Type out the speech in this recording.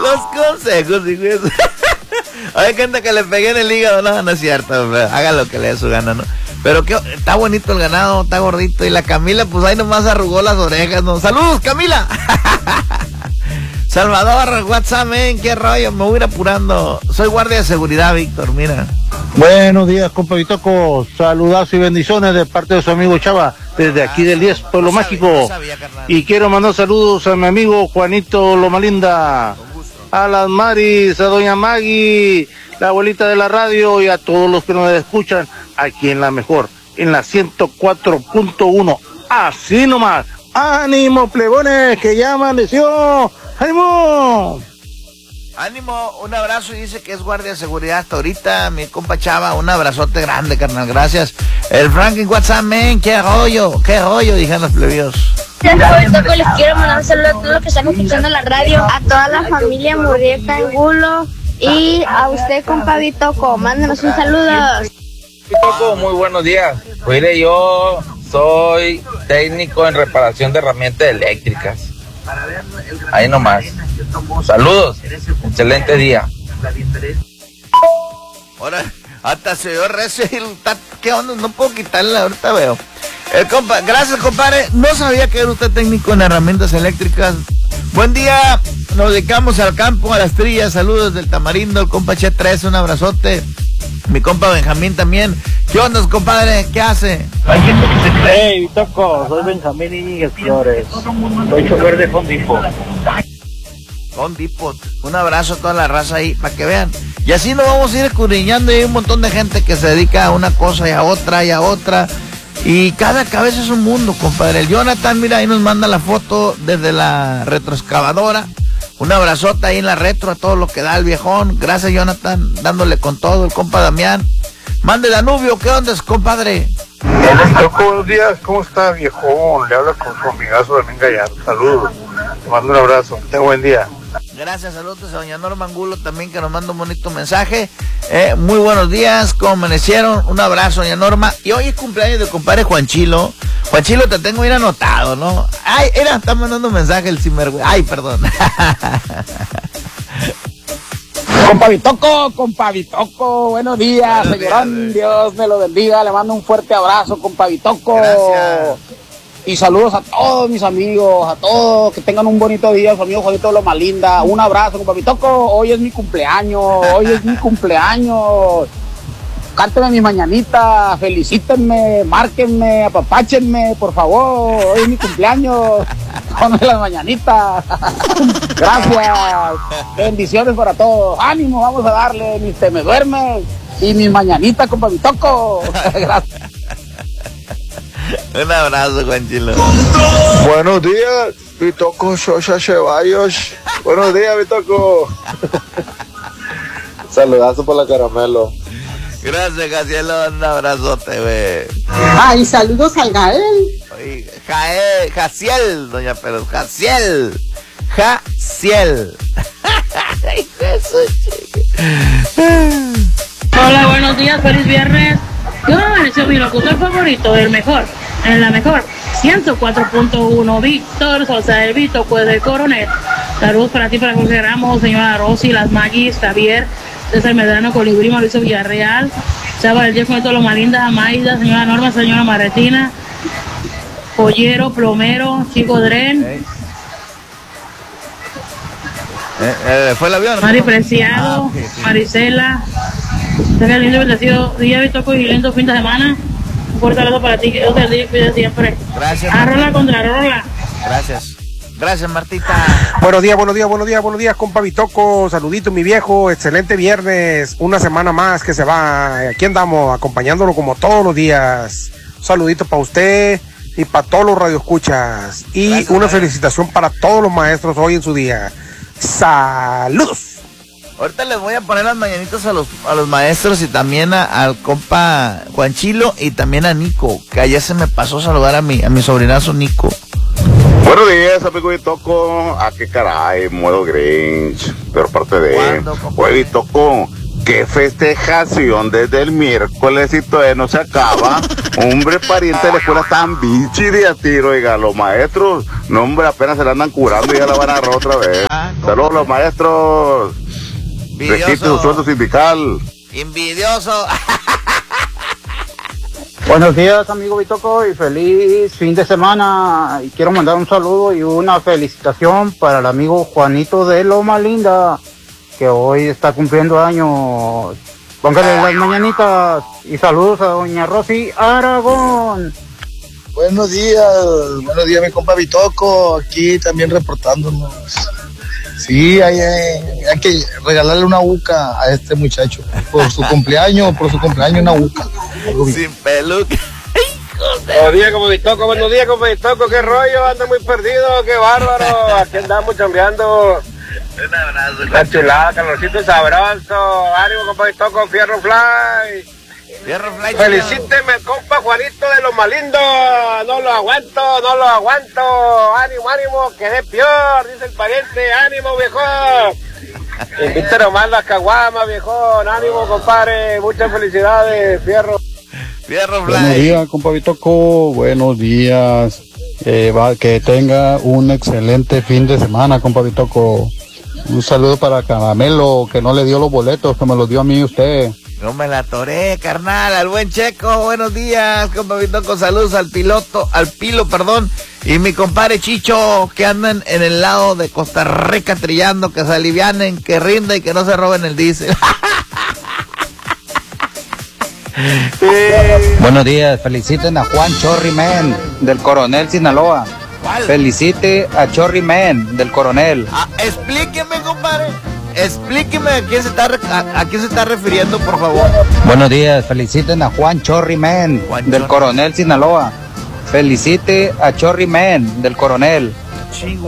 los consejos, hijo. Hay gente que le pegué en el hígado, no es cierto, haga lo que le dé su gana, ¿no? Pero que está bonito el ganado, está gordito, y la Camila, pues ahí nomás arrugó las orejas, ¿no? ¡Saludos, Camila! Salvador, WhatsApp, qué rollo, me voy a ir apurando. Soy guardia de seguridad, Víctor, mira. Buenos días, compa Bitoco. Saludazos y bendiciones de parte de su amigo Chava, desde aquí del 10, Pueblo Mágico. Y quiero mandar saludos a mi amigo Juanito Lomalinda, a las Maris, a doña Maggie, la abuelita de la radio, y a todos los que nos escuchan aquí en la mejor, en la 104.1. Así nomás. ¡Ánimo, plebones, que ya amaneció! ¡Ánimo! Ánimo, un abrazo, y dice que es guardia de seguridad hasta ahorita, mi compa Chava, un abrazote grande, carnal, gracias. El Franklin WhatsApp, qué rollo, dijeron los plebeyos. Les quiero mandar un saludo a todos los que están escuchando la radio, a toda la familia Murrieta Angulo, y a usted, compa Bitoco, mándenos un saludo. Bitoco, muy buenos días. Mire, yo soy técnico en reparación de herramientas eléctricas. Ahí nomás. Saludos. Excelente día. Ahora, hasta se dio recio. ¿Qué onda? No puedo quitarla, ahorita veo. Gracias, compadre. No sabía que era usted técnico en herramientas eléctricas. Buen día. Nos dedicamos al campo, a las trillas. Saludos del Tamarindo. El compa Che 3, un abrazote. Mi compa Benjamín también. ¿Qué onda, compadre? ¿Qué hace? Hey, Bitoco, soy Benjamín Íñiguez Flores. Soy chofer de Home Depot. Home Depot. Un abrazo a toda la raza ahí, para que vean. Y así nos vamos a ir escudriñando. Y hay un montón de gente que se dedica a una cosa y a otra y a otra. Y cada cabeza es un mundo, compadre. El Jonathan, mira, ahí nos manda la foto desde la retroexcavadora. Un abrazote ahí en la retro a todo lo que da el viejón. Gracias, Jonathan, dándole con todo. El compa Damián. Mande Danubio, ¿qué onda, compadre? Buenos días, ¿cómo está, viejón? Le habla con su amigazo Damián Gallardo. Saludos, te mando un abrazo, tenga buen día. Gracias, saludos a doña Norma Angulo también, que nos manda un bonito mensaje. Muy buenos días, ¿cómo amanecieron? Un abrazo, doña Norma. Y hoy es cumpleaños del compadre Juanchilo. Juanchilo, te tengo bien anotado, ¿no? Ay, está mandando un mensaje el sinvergüenza. Ay, perdón. Compa Bitoco, buenos días, señorón, Dios me lo bendiga, le mando un fuerte abrazo, compa Bitoco. Gracias. Y saludos a todos mis amigos, a todos, que tengan un bonito día, su amigo Juanito Lomalinda. Un abrazo, compa Bitoco, hoy es mi cumpleaños. Cánteme mi mañanita, felicítenme, márquenme, apapáchenme, por favor, hoy es mi cumpleaños. Ponme las mañanitas. Gracias. Bendiciones para todos. Ánimo, vamos a darle mis te me duermes y mis mañanitas, compa Bitoco. Gracias. Un abrazo, Juanchilo. Buenos días, Bitoco Shosha Ceballos. Buenos días, Bitoco. Saludazo por la caramelo. Gracias, Jaciel, un abrazote, güey. Ay, saludos al Gael. Oye, Jaciel, doña Pérez, Jaciel. Hola, buenos días, feliz viernes. Yo amaneció mi locutor favorito, el mejor, en la mejor, 104.1, Víctor Sosa del Bitoco de Coronel. Saludos para ti, para Jorge Ramos, señora Rosy, las Magis, Javier, César Medrano, Colibrí, Mauricio Villarreal, Chava del Diego, Neto Lomalinda, Maida, señora Norma, señora Marretina, Pollero, Plomero, Chico Dren. ¿Fue el avión? Mari Preciado, okay, sí. Marisela. Tenga lindo bendecido día, Bitoco, y lindo fin de semana. Un fuerte abrazo para ti, que Dios te bendiga y cuide siempre. Gracias. Arrola contra Rola. Gracias. Gracias, Martita. Buenos días, compa Bitoco. Saludito, mi viejo. Excelente viernes. Una semana más que se va. Aquí andamos, acompañándolo como todos los días. Un saludito para usted y para todos los radioescuchas. Y gracias, una felicitación para todos los maestros hoy en su día. Saludos. Ahorita les voy a poner las mañanitas a los maestros y también al compa Juanchilo y también a Nico, que ayer se me pasó saludar a mi sobrinazo Nico. Buenos días, amigo Bitoco. ¿A qué caray? Muero Grinch. Pero parte de... Oye, Bitoco, qué festejación desde el miércoles y todavía no se acaba. Hombre, pariente de la escuela tan bichi de a tiro, oiga, los maestros, no, hombre, apenas se la andan curando y ya la van a agarrar otra vez. Saludos a los maestros. Registro su sueldo sindical. Envidioso. Buenos días, amigo Bitoco, y feliz fin de semana. Y quiero mandar un saludo y una felicitación para el amigo Juanito de Loma Linda, que hoy está cumpliendo años. Póngale las mañanitas y saludos a doña Rosy Aragón. Buenos días mi compa Bitoco, aquí también reportándonos. Sí, hay que regalarle una uca a este muchacho por su cumpleaños una uca. Sin peluca. Buenos días, como Bitoco, qué rollo, anda muy perdido, qué bárbaro, aquí andamos chambeando. Un abrazo. La chulada, calorcito sabroso, ánimo, compa Bitoco, Fierro Fly. Felicíteme, compa Juanito de Loma Linda. No lo aguanto. Ánimo, quedé peor, dice el pariente. Ánimo, viejo. Invite nomás las caguamas, viejo. Ánimo, compadre. Muchas felicidades, Fierro. Buenos días, compa Bitoco. Buenos días. Que tenga un excelente fin de semana, compa Bitoco. Un saludo para Caramelo, que no le dio los boletos, que me los dio a mí usted. No me la atoré, carnal, al buen Checo, buenos días, compa Bitoco, saludos al Pilo, y mi compadre Chicho, que andan en el lado de Costa Rica trillando, que se alivianen, que rinda y que no se roben el diésel. Buenos días, feliciten a Juan Chorrimen del Coronel Sinaloa. ¿Cuál? Felicite a Chorrimen del Coronel. Explíqueme, compadre. Explíqueme a quién se está refiriendo, por favor. Buenos días, feliciten a Juan Chorrimen del Coronel Sinaloa. Felicite a Chorrimen del Coronel.